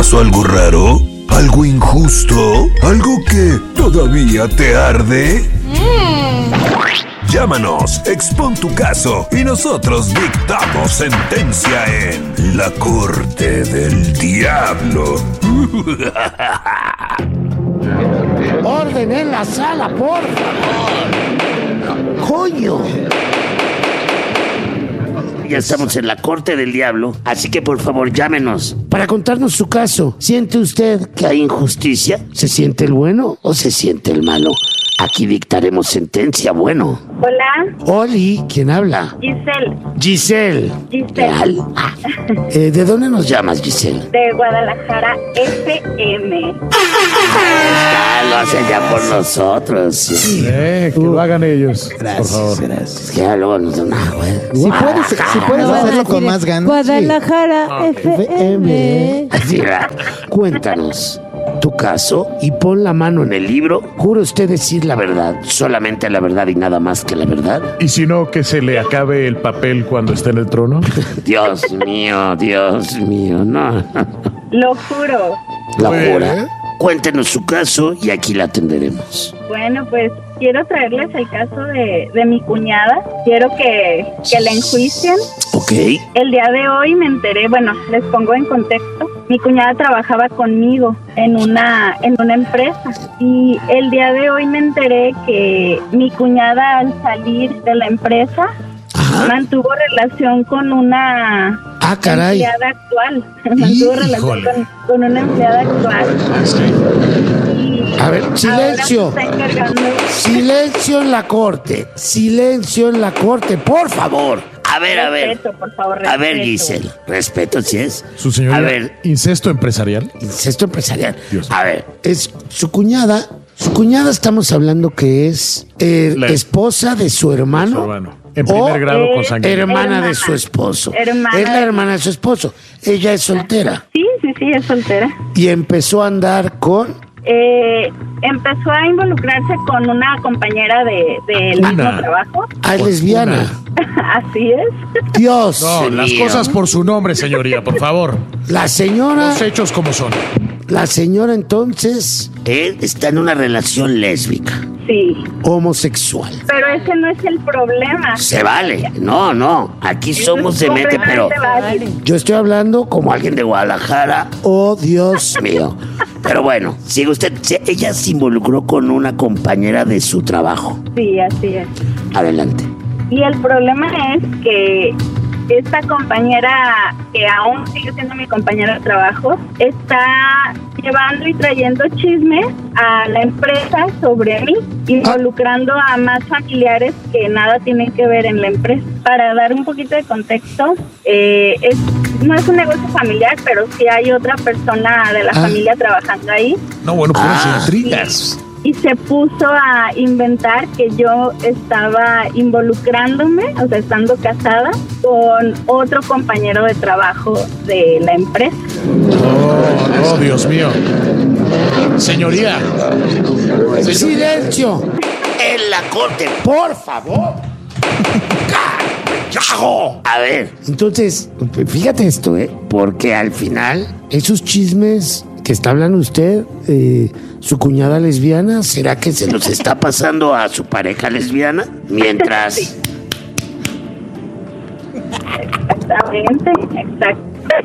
pasó algo raro? ¿Algo injusto? ¿Algo que todavía te arde? Llámanos, expon tu caso y nosotros dictamos sentencia en La Corte del Diablo. ¡Orden en la sala, por favor! ¡Coño! Ya estamos en la Corte del Diablo, así que por favor llámenos Para contarnos su caso, ¿siente usted que hay injusticia. se siente el bueno o se siente el malo? Aquí dictaremos sentencia, bueno. Hola, Oli, ¿quién habla? Giselle. Giselle. Real. ¿De dónde nos llamas, Giselle? De Guadalajara, FM. Lo hacen ya por nosotros. Sí. Que lo hagan ellos, por favor. Es que ya luego nos dan agua. Si puedes hacerlo con más ganas. Guadalajara FM. Así, ¿verdad? Cuéntanos tu caso y pon la mano en el libro. ¿Jura usted decir la verdad, solamente la verdad y nada más que la verdad? Y si no, que se le acabe el papel cuando esté en el trono. Dios mío, no. Lo juro. ¿La Pues, jura? Cuéntenos su caso y aquí la atenderemos. Bueno, pues quiero traerles el caso de mi cuñada. Quiero que la enjuicien. Ok. El día de hoy me enteré, bueno, les pongo en contexto. Mi cuñada trabajaba conmigo en una empresa y el día de hoy me enteré que mi cuñada al salir de la empresa mantuvo relación con una Caray. empleada actual. Mantuvo relación con una empleada actual. Y A ver, silencio. ahora se está encargando. Silencio en la corte. Silencio en la corte, por favor. A ver. Respeto, por favor, A ver, respeto. Giselle. Respeto, si es. Su señoría, A ver, incesto empresarial. Incesto empresarial. Dios. a ver. Es su cuñada. Su cuñada estamos hablando que es La- esposa de su hermano. Su hermano. En primer grado con sangre. Hermana de Hermana. su esposo. Hermana. Es la hermana de su esposo. Ella es soltera. Sí, es soltera. Y empezó a andar con... Empezó a involucrarse con una compañera del mismo trabajo. Es lesbiana. Así es. Dios. No, las mío. cosas por su nombre, señoría, por favor. La señora... Los hechos como son. La señora entonces Él está en una relación lésbica. Sí. homosexual. Pero ese no es el problema. Se vale. No. Aquí somos de mente, pero Completamente válido. Yo estoy hablando como alguien de Guadalajara. Oh, Dios mío. Pero bueno, sigue usted. Ella se involucró con una compañera de su trabajo. Sí, así es. Adelante. Y el problema es que esta compañera, que aún sigue siendo mi compañera de trabajo, está llevando y trayendo chismes a la empresa sobre mí, involucrando a más familiares que nada tienen que ver en la empresa. Para dar un poquito de contexto, no es un negocio familiar, pero sí hay otra persona de la familia trabajando ahí. No, bueno, puras intrigas. Y se puso a inventar que yo estaba involucrándome, o sea, estando casada, con otro compañero de trabajo de la empresa. Oh, Dios mío. Señoría. ¡Silencio! En la corte. ¡Por favor! ¡Chajo! A ver, Entonces, fíjate esto, porque al final, esos chismes que está hablando usted, su cuñada lesbiana, ¿será que se ¿nos está pasando a su pareja lesbiana? Mientras... Sí. Exactamente, exacto.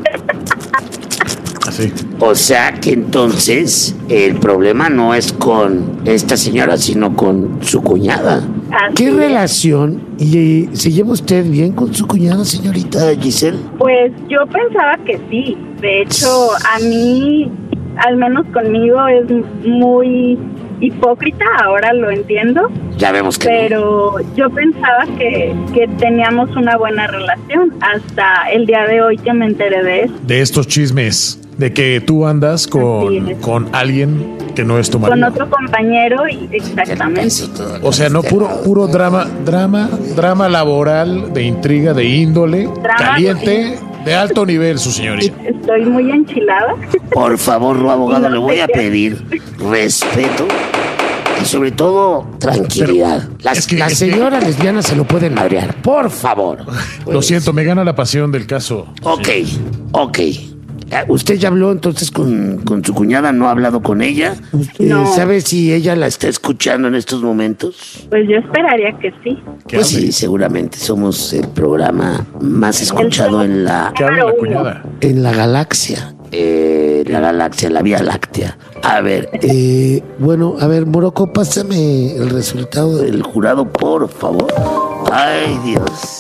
Así. O sea que entonces el problema no es con esta señora, sino con su cuñada. Así ¿Qué es. relación? ¿Y se lleva usted bien con su cuñada, señorita Giselle? Pues yo pensaba que sí. De hecho, a mí, al menos conmigo, es muy hipócrita, ahora lo entiendo. Ya vemos que Pero yo pensaba que teníamos una buena relación hasta el día de hoy que me enteré de eso. De estos chismes. De que tú andas Así es. con alguien que no es tu marido. Con otro compañero, y exactamente. O sea, no puro drama laboral, de intriga, de índole, Drama, caliente, de alto nivel, su señoría. Estoy muy enchilada. Por favor, abogado, le voy a pedir respeto y sobre todo tranquilidad. La señora lesbiana se lo pueden madrear, por favor. Lo siento, me gana la pasión del caso. Ok. ¿Usted ya habló entonces con su cuñada? ¿No ha hablado con ella? No. ¿Sabe si ella la está escuchando en estos momentos? Pues yo esperaría que sí. Pues sí, seguramente somos el programa más escuchado en la ¿Qué habla la cuñada? galaxia. La galaxia, la Vía Láctea. A ver, bueno, a ver, Morocco, pásame el resultado del jurado, por favor. Ay, Dios.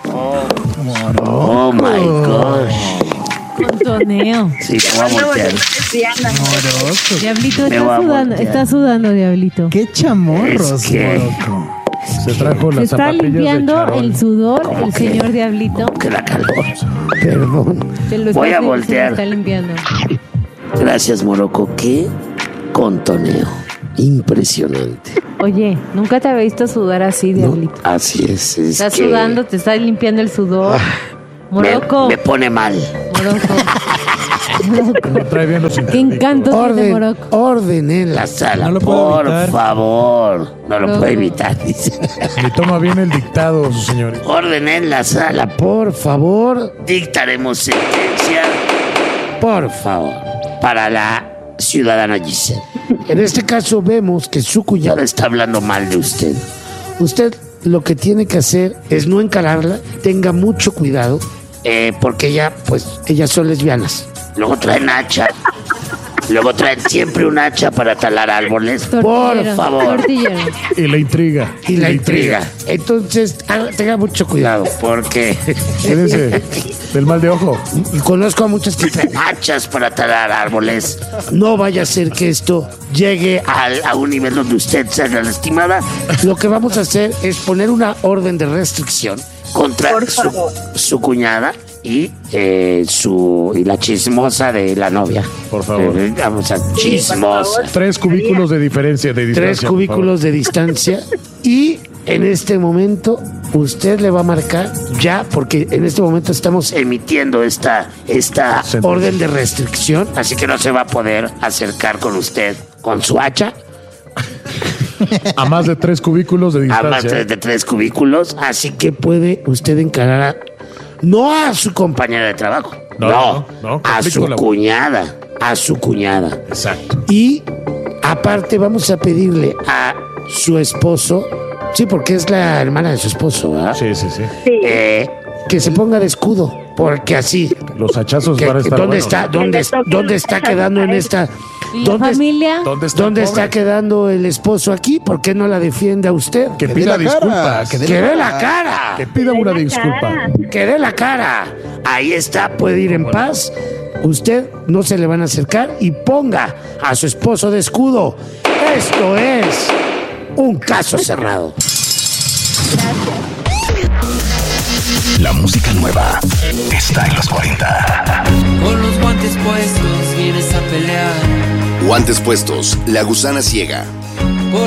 Oh my gosh. Contoneo. Sí, te voy a voltear. Diablito, Me voy a voltear. está sudando, Diablito. Qué chamorros, Es que- Morocco. Se trajo Se las está zapatillas de limpiando charol. el sudor el que? señor Diablito. Que la calor. Perdón. Se lo Voy a se lo voltear. está limpiando. Gracias, Morocco. Qué contoneo. Impresionante. Oye, nunca te había visto sudar así, No, Diablito. así es. Estás que sudando, te estás limpiando el sudor. me, Morocco. me pone mal. Morocco. Morocco. No trae bien los Qué internet. encanto tiene Morocco. Orden en la sala, No lo puedo por evitar. favor. No lo Morocco. puedo evitar, dice. Ni toma bien el dictado, señores. Orden en la sala, Por favor, dictaremos sentencia, por favor, para la ciudadana Giselle. en este caso vemos que su Ya cuñada le está hablando mal de usted. Usted lo que tiene que hacer es no encararla, tenga mucho cuidado, porque ellas son lesbianas. Luego traen hacha. Luego traen siempre un hacha para talar árboles. Tortillero, favor. Tortillero. Y la intriga. Y la intriga. Entonces, tenga mucho cuidado, porque Cuídense del mal de ojo. conozco a muchas que traen Hachas para talar árboles. no vaya a ser que esto llegue A un nivel donde usted sea lastimada Lo que vamos a hacer es poner una orden de restricción. contra Por favor. su cuñada y la chismosa de la novia. Por favor. Vamos a por chismosa. favor. 3 cubículos de diferencia, de distancia. 3 cubículos de distancia. Y en este momento usted le va a marcar ya, porque en este momento estamos Emitiendo esta Sentencia. orden de restricción. así que no se va a poder acercar con usted con su hacha A más de 3 cubículos de a distancia. más de 3 cubículos, así que Que puede usted encarar no a su compañera de trabajo, No, a conflicto su laboral. cuñada, a su cuñada. Exacto. y aparte vamos a pedirle a su esposo, sí, porque es la hermana de su esposo, ¿verdad? Sí, sí, sí. Sí. Que se ponga de escudo, porque así Los hachazos que- van a estar ¿dónde buenos. está dónde está quedando en esta ¿Y la ¿Dónde, familia? ¿Dónde está, dónde el está pobre? quedando el esposo aquí? ¿Por qué no la defiende a usted? Que dé pida la cara, disculpas. que dé ¡Que dé la cara! Que pida una disculpa. ¡Que dé la cara! Ahí está, puede ir en paz. Usted no se le van a acercar y ponga a su esposo de escudo. Esto es un caso cerrado. La música nueva está en los 40. Con los guantes puestos vienes a pelear. Guantes puestos, La Gusana Ciega.